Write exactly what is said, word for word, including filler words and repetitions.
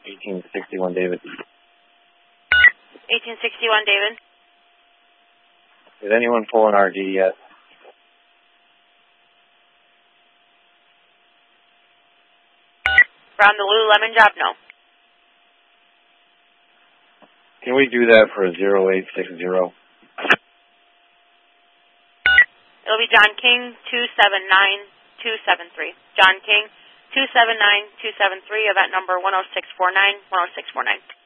eighteen sixty-one, David. eighteen sixty-one, David. Is anyone pulling R D yet? Around the Lululemon job, no. Can we do that for a zero eight six zero? It'll be John King, two seven nine two seven three. John King, two seven nine two seven three, event number one oh six four nine, one oh six four nine.